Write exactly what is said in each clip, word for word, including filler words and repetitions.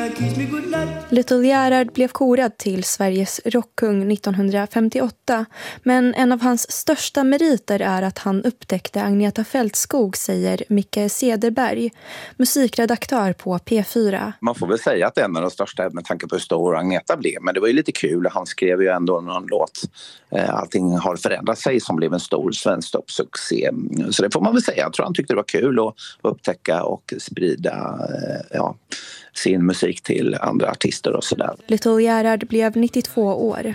Little Gerhard blev korad till Sveriges rockkung nittonhundrafemtioåtta, men en av hans största meriter är att han upptäckte Agneta Fältskog, säger Micke Cederberg, musikredaktör på P fyra. Man får väl säga att det är en av de största med tanke på hur stor Agneta blev, men det var ju lite kul. Han skrev ju ändå någon låt. Allting har förändrat sig som blev en stor svensk toppsuccé. Så det får man väl säga. Jag tror han tyckte det var kul att upptäcka och sprida ja, sin musik till andra artister och sådär. Little Gerhard blev nittiotvå år.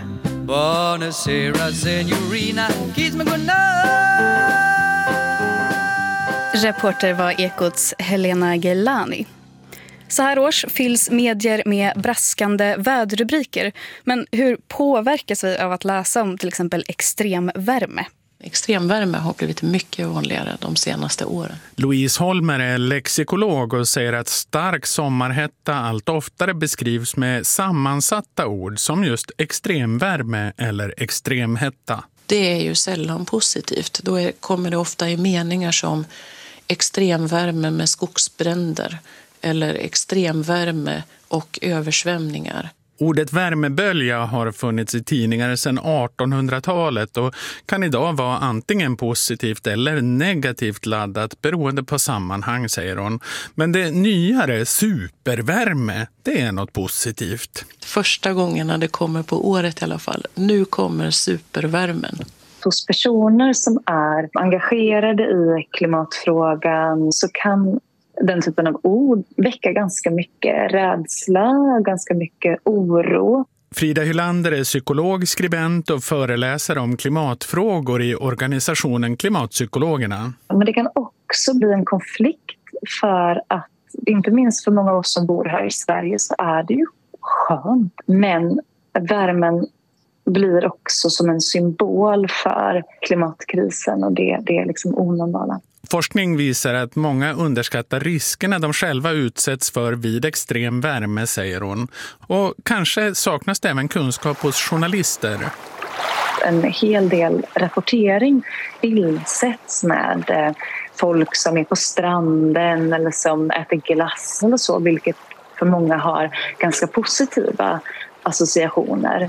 Reporter var Ekots Helena Gelani. Så här års fylls medier med braskande väderrubriker. Men hur påverkas vi av att läsa om till exempel extremvärme? Extremvärme har blivit mycket vanligare de senaste åren. Louise Holmer är lexikolog och säger att stark sommarhetta allt oftare beskrivs med sammansatta ord som just extremvärme eller extremhetta. Det är ju sällan positivt. Då är, kommer det ofta i meningar som extremvärme med skogsbränder eller extremvärme och översvämningar. Ordet värmebölja har funnits i tidningar sedan artonhundratalet och kan idag vara antingen positivt eller negativt laddat beroende på sammanhang, säger hon. Men det nyare, supervärme, det är något positivt. Första gången det kommer på året i alla fall. Nu kommer supervärmen. Hos personer som är engagerade i klimatfrågan så kan den typen av ord väcker ganska mycket rädsla, ganska mycket oro. Frida Hylander är psykolog, skribent och föreläsare om klimatfrågor i organisationen Klimatpsykologerna. Men det kan också bli en konflikt för att, inte minst för många av oss som bor här i Sverige, så är det ju skönt. Men värmen blir också som en symbol för klimatkrisen och det, det är liksom onormala. Forskning visar att många underskattar riskerna de själva utsätts för vid extrem värme, säger hon. Och kanske saknas det även kunskap hos journalister. En hel del rapportering tillsätts med folk som är på stranden eller som äter glass eller så, vilket för många har ganska positiva associationer.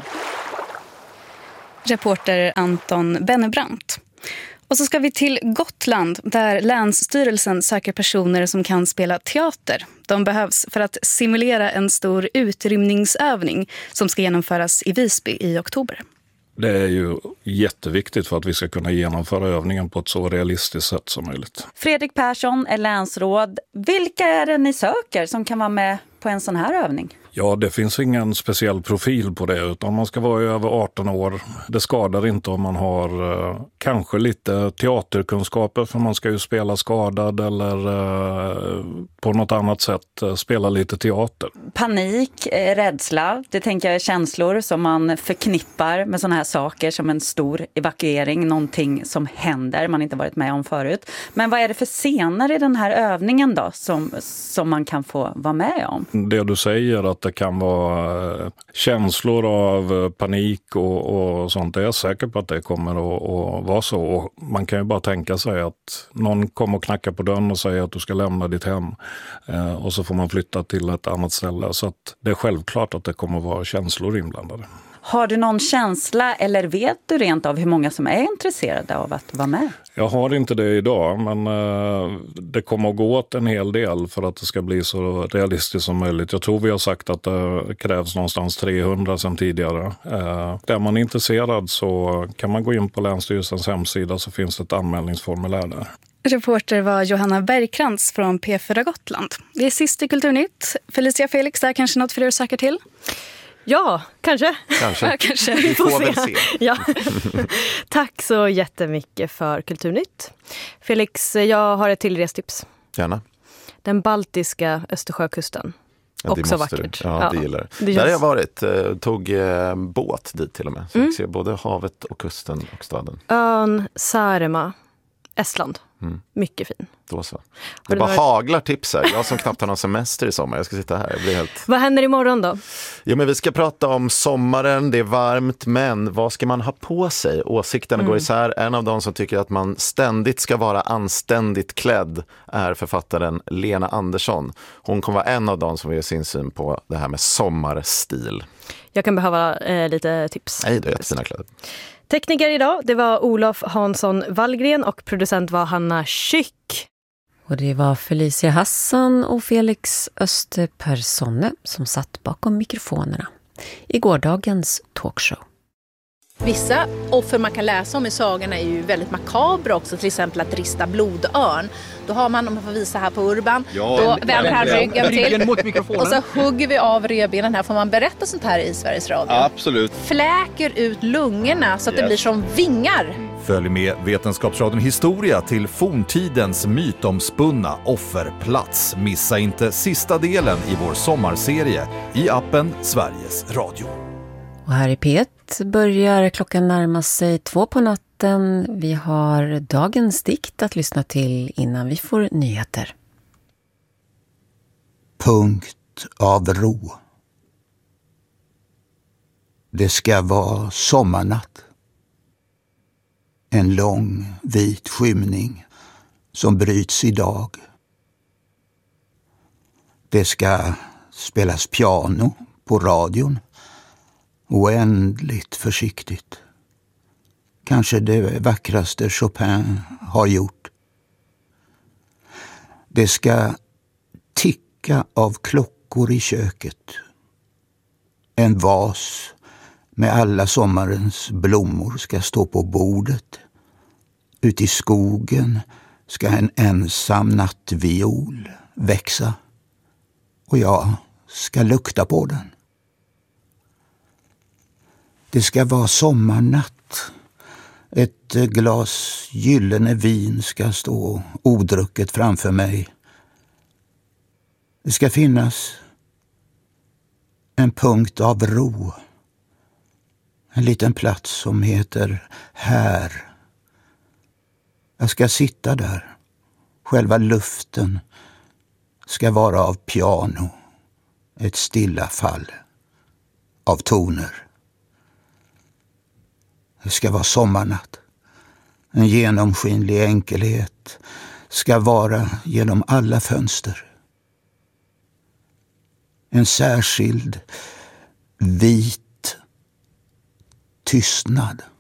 Reporter Anton Bennebrant. Och så ska vi till Gotland där Länsstyrelsen söker personer som kan spela teater. De behövs för att simulera en stor utrymningsövning som ska genomföras i Visby i oktober. Det är ju jätteviktigt för att vi ska kunna genomföra övningen på ett så realistiskt sätt som möjligt. Fredrik Persson är länsråd. Vilka är det ni söker som kan vara med på en sån här övning? Ja, det finns ingen speciell profil på det utan man ska vara över arton år. Det skadar inte om man har eh, kanske lite teaterkunskaper för man ska ju spela skadad eller eh, på något annat sätt eh, spela lite teater. Panik, eh, rädsla, det tänker jag är känslor som man förknippar med såna här saker som en stor evakuering, någonting som händer man inte varit med om förut. Men vad är det för scener i den här övningen då som, som man kan få vara med om? Det du säger att det kan vara känslor av panik och, och sånt. Jag är säker på att det kommer att, att vara så. Och man kan ju bara tänka sig att någon kommer och knackar på dörren och säger att du ska lämna ditt hem. Eh, och så får man flytta till ett annat ställe. Så att det är självklart att det kommer att vara känslor inblandade. Har du någon känsla eller vet du rent av hur många som är intresserade av att vara med? Jag har inte det idag men eh, det kommer att gå åt en hel del för att det ska bli så realistiskt som möjligt. Jag tror vi har sagt att det krävs någonstans trehundra sedan tidigare. Eh, är man intresserad så kan man gå in på Länsstyrelsens hemsida så finns det ett anmälningsformulär där. Reporter var Johanna Bergkrantz från P fyra Gotland. Det är sist i Kulturnytt. Felicia Felix, där kanske något för er att söka till? Ja, kanske. Kanske. Ja, kanske. Vi får, får väl se. Ja. Tack så jättemycket för Kulturnytt. Felix, jag har ett till restips. Gärna. Den baltiska Östersjökusten. Ja, också måste vackert. Du. Ja, ja, det gillar det. Där har jag varit. Tog eh, båt dit till och med. Så mm. jag ser både havet och kusten och staden. Ön Saaremaa, Estland. Mm. Mycket fin. Då så. Det bara varit... haglar tips här. Jag som knappt har någon semester i sommar. Jag ska sitta här. Jag blir helt... Vad händer imorgon då? Ja, men vi ska prata om sommaren. Det är varmt, men vad ska man ha på sig? Åsikterna mm. går isär. En av de som tycker att man ständigt ska vara anständigt klädd är författaren Lena Andersson. Hon kommer vara en av de som vill ge sin syn på det här med sommarstil. Jag kan behöva eh, lite tips. Nej, det är jättefina kläder. Tekniker idag, det var Olof Hansson Wallgren och producent var Hanna Schück. Och det var Felicia Hassan och Felix Österpersonne som satt bakom mikrofonerna i gårdagens talkshow. Vissa offer man kan läsa om i sagorna är ju väldigt makabra också, till exempel att rista blodörn. Då har man, om man får visa här på Urban, ja, då vänder han ryggen till mot mikrofonen. Och så hugger vi av revbenen här. Får man berätta sånt här i Sveriges Radio? Absolut. Fläker ut lungorna så att yes. det blir som vingar. Följ med Vetenskapsradion Historia till forntidens mytomspunna offerplats. Missa inte sista delen i vår sommarserie i appen Sveriges Radio. Och här i P ett börjar klockan närma sig två på natten. Vi har dagens dikt att lyssna till innan vi får nyheter. Punkt av ro. Det ska vara sommarnatt. En lång vit skymning som bryts idag. Det ska spelas piano på radion. Oändligt försiktigt. Kanske det vackraste Chopin har gjort. Det ska ticka av klockor i köket. En vas med alla sommarens blommor ska stå på bordet. Ute i skogen ska en ensam nattviol växa. Och jag ska lukta på den. Det ska vara sommarnatt. Ett glas gyllene vin ska stå odrucket framför mig. Det ska finnas en punkt av ro. En liten plats som heter här. Jag ska sitta där. Själva luften ska vara av piano. Ett stilla fall av toner. Det ska vara sommarnatt. En genomskinlig enkelhet ska vara genom alla fönster. En särskild vit tystnad